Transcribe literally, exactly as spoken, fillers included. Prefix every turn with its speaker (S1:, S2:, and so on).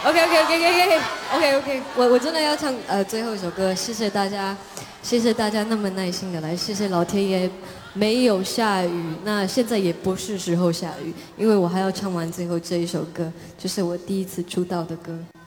S1: OK OK OK OK OK OK， 我我真的要唱呃最后一首歌，谢谢大家，谢谢大家那么耐心的来，谢谢老天爷没有下雨，那现在也不是时候下雨，因为我还要唱完最后这一首歌，就是我第一次出道的歌。